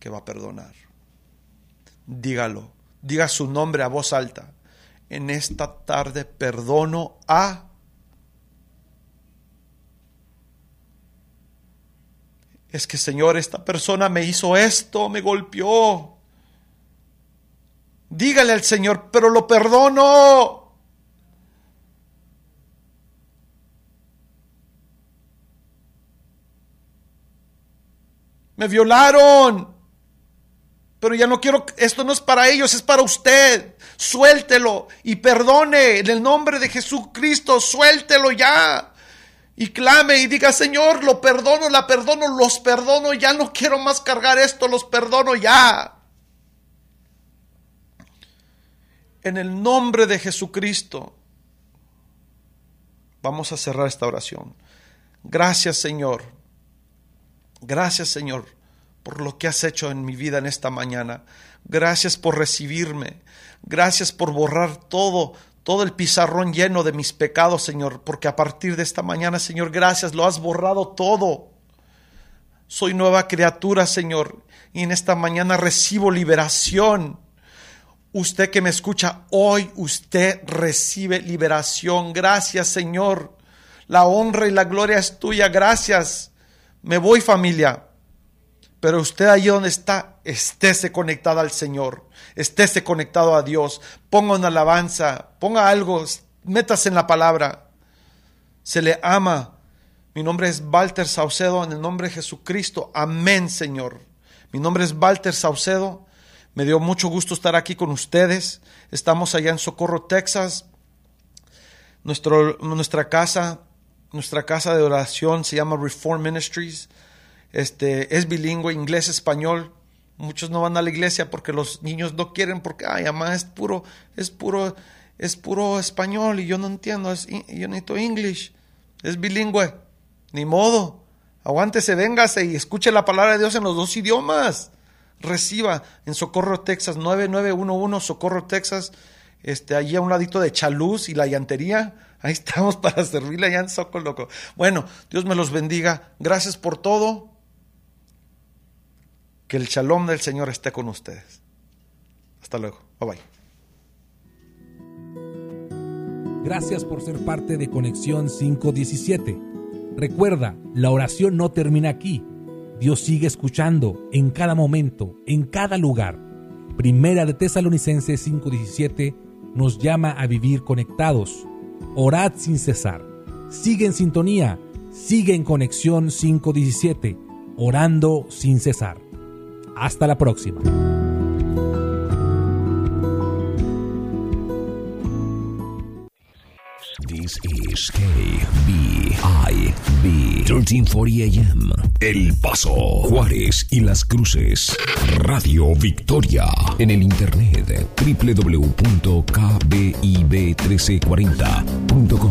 que va a perdonar. Dígalo, diga su nombre a voz alta. En esta tarde perdono a... Es que, Señor, esta persona me hizo esto, me golpeó. Dígale al Señor, pero lo perdono. Me violaron. Pero ya no quiero, esto no es para ellos, es para usted. Suéltelo y perdone en el nombre de Jesucristo, suéltelo ya. Y clame y diga, Señor, lo perdono, la perdono, los perdono, ya no quiero más cargar esto, los perdono ya. En el nombre de Jesucristo, vamos a cerrar esta oración. Gracias, Señor. Gracias, Señor, por lo que has hecho en mi vida en esta mañana. Gracias por recibirme. Gracias por borrar todo el pizarrón lleno de mis pecados, Señor, porque a partir de esta mañana, Señor, gracias, lo has borrado todo. Soy nueva criatura, Señor, y en esta mañana recibo liberación. Usted que me escucha hoy, usted recibe liberación. Gracias, Señor. La honra y la gloria es tuya. Gracias. Me voy, familia. Pero usted allí donde está, estése conectada al Señor, estése conectado a Dios, ponga una alabanza, ponga algo, métase en la palabra. Se le ama. Mi nombre es Walter Saucedo, en el nombre de Jesucristo. Amén, Señor. Mi nombre es Walter Saucedo. Me dio mucho gusto estar aquí con ustedes. Estamos allá en Socorro, Texas. Nuestra casa de oración se llama Reform Ministries. Es bilingüe, inglés-español. Muchos no van a la iglesia porque los niños no quieren, porque mamá, es puro español y yo no entiendo, yo necesito English. Es bilingüe. Ni modo. Aguántese, véngase y escuche la palabra de Dios en los dos idiomas. Reciba en Socorro, Texas, 9911 Socorro, Texas. Allí a un ladito de Chaluz y la llantería. Ahí estamos para servirle allá en Socorro, loco. Bueno, Dios me los bendiga. Gracias por todo. Que el shalom del Señor esté con ustedes. Hasta luego. Bye bye. Gracias por ser parte de Conexión 517. Recuerda, la oración no termina aquí. Dios sigue escuchando en cada momento, en cada lugar. Primera de Tesalonicenses 5:17 nos llama a vivir conectados. Orad sin cesar. Sigue en sintonía. Sigue en Conexión 517. Orando sin cesar. Hasta la próxima. This is KBIB 1340 AM. El Paso, Juárez y Las Cruces. Radio Victoria. En el internet www.kbib1340.com.